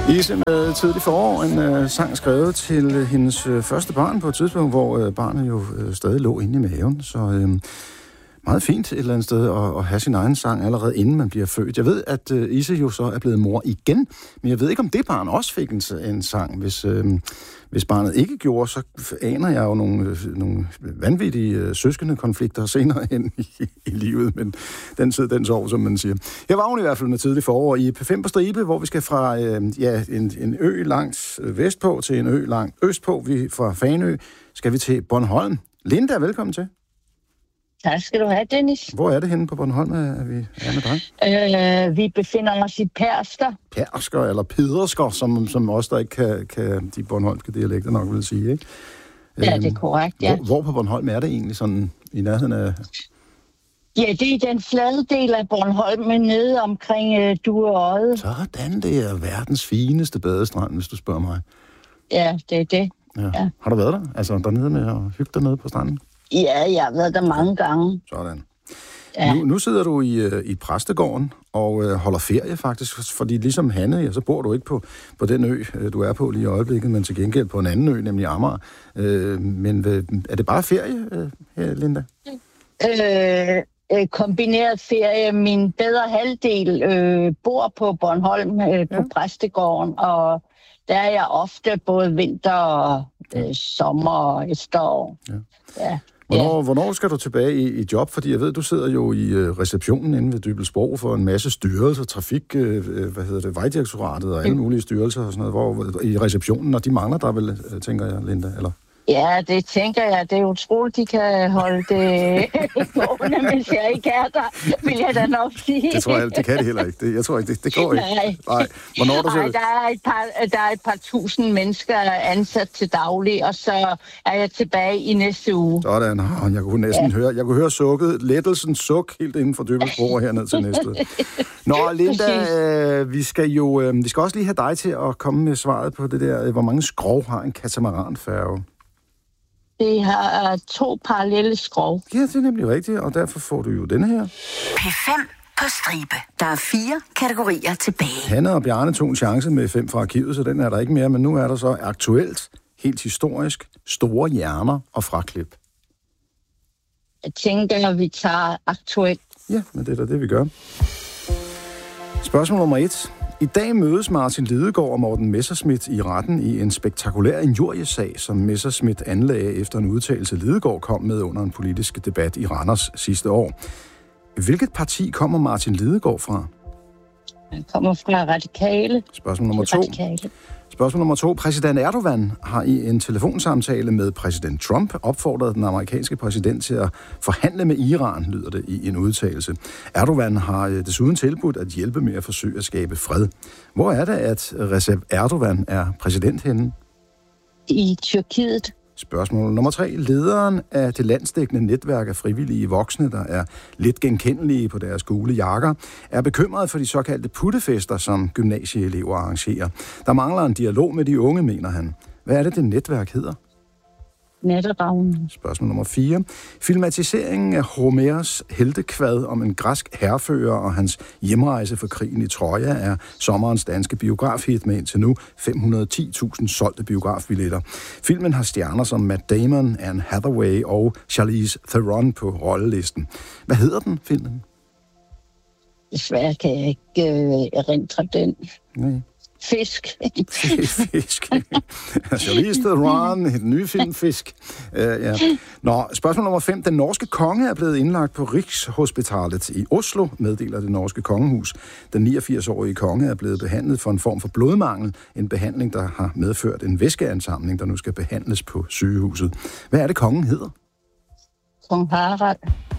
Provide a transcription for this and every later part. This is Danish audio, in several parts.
Ise med Tidlig forår, en sang skrevet til hendes første barn på et tidspunkt, hvor barnet jo stadig lå inde i maven. Så meget fint et eller andet sted at have sin egen sang allerede inden man bliver født. Jeg ved, at Ise jo så er blevet mor igen, men jeg ved ikke, om det barn også fik en sang. Hvis barnet ikke gjorde, så aner jeg jo nogle vanvittige søskende konflikter senere hen i livet, men den sov, som man siger. Jeg var i hvert fald med Tidlig forår i P5 på stribe, hvor vi skal fra en ø langt vestpå til en ø langt østpå. Fra Fanø skal vi til Bornholm. Linda, velkommen til. Tak skal du have, Dennis. Hvor er det henne på Bornholm, at vi er med dig? Vi befinder os i Pærsker. Pærsker eller Pedersker, som også der ikke kan de bornholmske dialekter nok vil sige, ikke? Ja, det er korrekt, ja. Hvor på Bornholm er det egentlig sådan i nærheden af... Ja, det er den flade del af Bornholm, men nede omkring Dueodde. Sådan, det er verdens fineste badestrand, hvis du spørger mig. Ja, det er det. Ja. Har du været der? Altså dernede med at hygge dig nede på stranden? Ja, jeg har været der mange gange. Sådan. Ja. Nu sidder du i præstegården og holder ferie faktisk, fordi ligesom Hanne, ja, så bor du ikke på den ø, du er på lige i øjeblikket, men til gengæld på en anden ø, nemlig Amager. Men er det bare ferie, Linda? Kombineret ferie. Min bedre halvdel bor på Bornholm på præstegården, og der er jeg ofte både vinter og sommer og efterår. Ja. Hvornår skal du tilbage i job? Fordi jeg ved, du sidder jo i receptionen inde ved Dybbølsbro for en masse styrelser, trafik, Vejdirektoratet og alle mulige styrelser og sådan noget, hvor i receptionen, og de mangler der vel, tænker jeg, Linda, eller? Ja, det tænker jeg. Det er utroligt, de kan holde det gående, mens jeg ikke er der, vil jeg da nok sige. Det tror jeg, det kan det heller ikke. Jeg tror ikke, det går ikke. Nej. Hvornår du selv... Der er et par tusind mennesker ansat til daglig, og så er jeg tilbage i næste uge. Sådan, jeg kunne næsten høre sukket, lettelsens suk helt inden for Dybbølsbro herned til Næstved. Nå, Linda, vi skal også lige have dig til at komme med svaret på det der, hvor mange skrov har en katamaranfærge? Det har 2 parallelle skrov. Ja, det er nemlig rigtigt, og derfor får du jo denne her. P5 på stribe. Der er 4 kategorier tilbage. Hanne og Bjarne tog en chance med 5 fra arkivet, så den er der ikke mere, men nu er der så aktuelt, helt historisk, store hjerner og fraklip. Jeg tænker, at vi tager aktuelt. Ja, men det er da det, vi gør. Spørgsmål nummer 1. I dag mødes Martin Lidegaard og Morten Messerschmidt i retten i en spektakulær injuriesag, som Messerschmidt anlagde efter en udtalelse Lidegaard kom med under en politisk debat i Randers sidste år. Hvilket parti kommer Martin Lidegaard fra? Han kommer fra Radikale. Spørgsmål nummer 2. Præsident Erdogan har i en telefonsamtale med præsident Trump opfordret den amerikanske præsident til at forhandle med Iran, lyder det i en udtalelse. Erdogan har desuden tilbudt at hjælpe med at forsøge at skabe fred. Hvor er det, at Recep Erdogan er præsident henne? I Tyrkiet. Spørgsmål nummer 3. Lederen af det landsdækkende netværk af frivillige voksne, der er lidt genkendelige på deres gule jakker, er bekymret for de såkaldte puttefester, som gymnasieelever arrangerer. Der mangler en dialog med de unge, mener han. Hvad er det netværk hedder? Natteravnen. Spørgsmål nummer 4. Filmatiseringen af Homers heltekvad om en græsk hærfører og hans hjemrejse for krigen i Troja er sommerens danske biografhit med indtil nu 510.000 solgte biografbilletter. Filmen har stjerner som Matt Damon, Anne Hathaway og Charlize Theron på rollelisten. Hvad hedder den, filmen? Desværre kan jeg ikke erindre den. Nej. Fisk. Charlize Theron, et nye film Fisk. Ja. Nå, spørgsmål nummer 5. Den norske konge er blevet indlagt på Rigshospitalet i Oslo, meddeler det norske kongehus. Den 89-årige konge er blevet behandlet for en form for blodmangel, en behandling, der har medført en væskeansamling, der nu skal behandles på sygehuset. Hvad er det, kongen hedder? Kong Harald.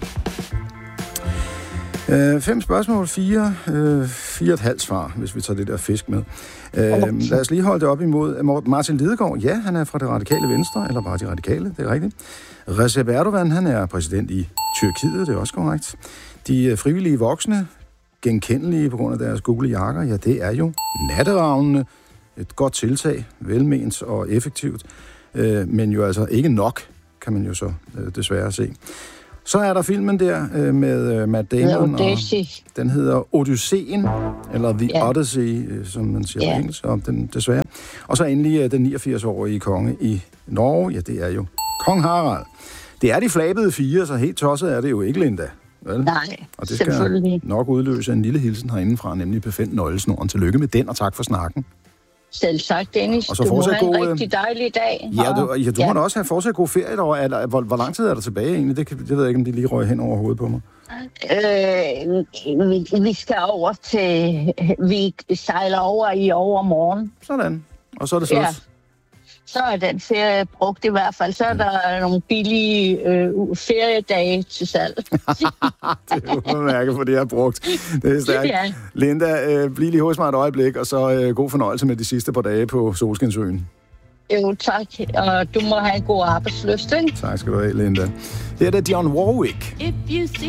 5 spørgsmål, 4,5 svar, hvis vi tager det der fisk med. Lad os lige holde det op imod Martin Lidegaard. Ja, han er fra det radikale venstre, eller bare de radikale, det er rigtigt. Recep Erdogan, han er præsident i Tyrkiet, det er også korrekt. De frivillige voksne, genkendelige på grund af deres gule jakker, ja, det er jo natteravnene. Et godt tiltag, velment og effektivt, men jo altså ikke nok, kan man jo så desværre se. Så er der filmen der med Matt Damon, og den hedder Odysseen, eller The Odyssey, som man siger på engelsk, og den desværre. Og så endelig den 89-årige konge i Norge, ja, det er jo Kong Harald. Det er de flabede 4, så helt tosset er det jo ikke, Linda. Vel? Nej, og det skal nok udløse en lille hilsen herindefra, nemlig befændt nøglesnoren. Tillykke med den, og tak for snakken. Selv tak, Dennis. Og så du må have en rigtig dejlig dag. Du må da også have fortsat god ferie derovre. Hvor lang tid er der tilbage egentlig? Det ved jeg ikke, om de lige røg hen over hovedet på mig. Vi skal over til... Vi sejler over i overmorgen. Sådan. Og så er det slut. Ja. Så er den ferie brugt i hvert fald. Så er der nogle billige feriedage til salg. Det er jo mærke for det, jeg har brugt. Det er stærkt. Ja. Linda, bliv lige hos mig et øjeblik, og så god fornøjelse med de sidste par dage på Solskinsøen. Jo, tak. Og du må have en god arbejdslyst, ikke? Tak skal du have, Linda. Det er Dionne Warwick. If you see